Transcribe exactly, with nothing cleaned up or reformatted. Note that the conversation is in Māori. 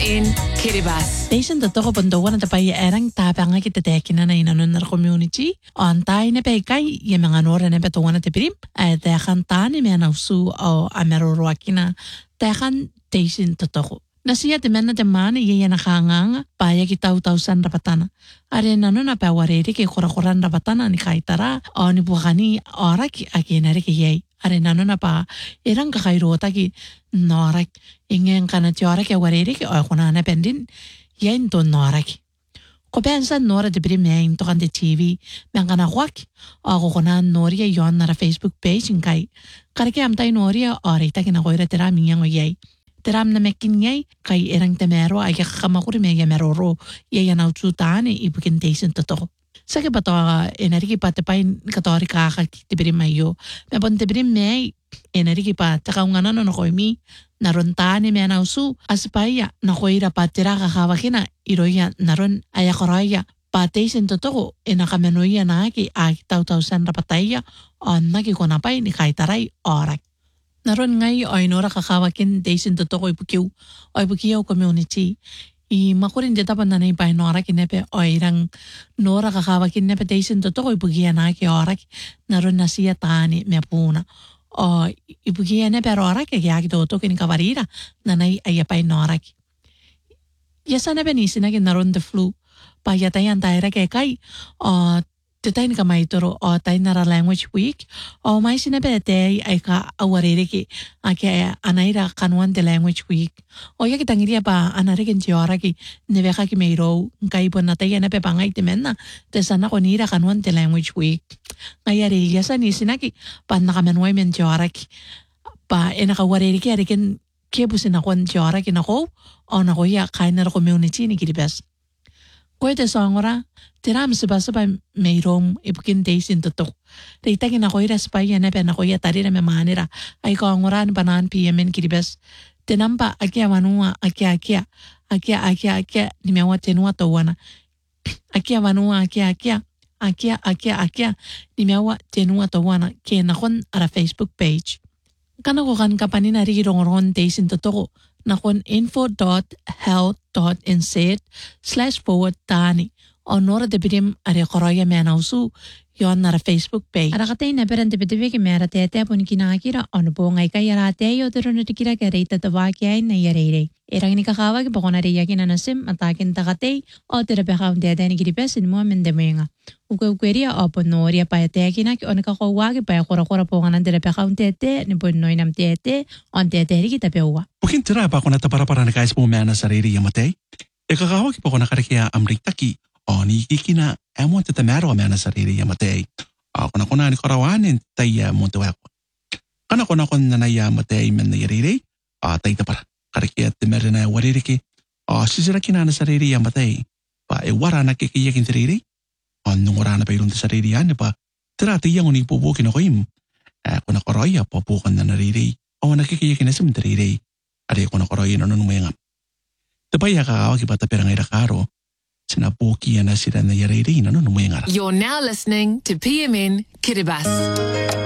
in Kiribati. Station totoo puntawa na tapay erang tapanga kita tekina na inanon na community. Antay na pekay yung mga nora na petungan na tipirim. Ay tekan tani may nausu o amerorwakina tekan station totoo. Nasiya timen na teman iya nakagang paya kita utausan rapatana. Are nanon na pawareri ke kura-kuran rapatana ni kaitara o ni buhani orak akinari ke yay. Are nanon na pa irang kakairota ki norak ingen kana tiora ke wareri ke o kunana pendin yen to norak. Ko pensa nora de primein to kan de T V men kana wak o ko kunan noria yon na Facebook page kai. Karke amtai noria ore ta kina koira tera minyang yay. Teram na mekin yay kay irang temero ay kamakuri me yameroro yay na ututane ibukin tesen to. Sa ke bato energi pa te pain katori ka ka tibiri mayo. Me pon tibiri me energi pa ta kaungana no ko mi naron tani me na usu aspaya na koira pa tira ka kawakina iroya naron aya koraya pa tesen to to ena kamenoya na ki ay tau tau san rapataya on na ki kona pa ni kaitaray orak. Naron ngay ay nora kakawakin tesen to to ko ipukiw ay ipukiw community. I makurin dita pa nanay pa nora kinepe o irang nora kakawakin nepe tesen to to ko ipukiya na ki orak naron na siya tani me puna. O ipukiya nepe orak kaya ki to to kin kawarira nanay ayapay norak. Yasa nepe nisi na kin naron the flu pa yatayan tayra kay kay o titayin ka maituro o tayo nara language week o may sinabete ay ka awarere ki ake anayra kanuan de language week o ya kita ngiria pa anarikin tiora ki nebeka ki mayro kay po na tayo na pepangay timen na tesana ko nira kanuan de language week ngayari yasa ni sinaki pa nakamenway men tiora ki pa enakawarere ki arikin kebusin ako tiora ki nako o nako ya kay nara community ni Kiribati. Koy te songora tiram sebab-sebab mayrom ibukin tesen to to. Reitagin ako iraspa yan na pen ako ya tari na memanira ay kongoran banan P M in Kiribati. Tinampa akia wanua akia akia akia akia akia ni mewa tenua to wana. Akia wanua akia akia akia akia akia ni mewa tenua to wana ke nakon ara Facebook page. Kana ko kan kapanin na rirong-ron tesen to to nakon info.health.nz slash forward tani. O nora de bidim are koroya menausu yon nara Facebook page. Ara katay na perante bitibi ki mera tete pun kinakira ono po ngay kaya rate yo tero na tikira kaya reita tawaki na yarere. Erang ni kakawa ki pako na riyakin na nasim atakin takatay o tira pekaun tete ni Kiribati mo mendemenga. Ukwe-ukweria o po noria pa yateki na ki o nakakawa ki pa yakura-kura po nga nandira pekaun tete ni po noy nam tete on tete ri kita pewa. Bukin tira pa ako natapara-para na kais mo mena sarili yamatay. E kakawa ki pako nakarikia amritaki o ni kikina emo te temero mena sarili yamatay. Ako na kuna ni karawanin tayo mo tuweko. Kana kuna kuna na yamatay men na yariri o tayo tapara. Karikia temero na waririki o sisira kina na sarili yamatay. Pa e wara na kikiyakin sarili. O nung wara na pa ilong sarili yan pa tira tayo yung unipubukin ako im. Ako na koroya papukan na nariri o nakikiyakin na sim nariri. Ari ako na koroya na nung mayangam. Tapaya kakawag iba tapirang irakaro. Sinapukiya na sila na yariri na nung mayangara. You're now listening to P M N Kiribati.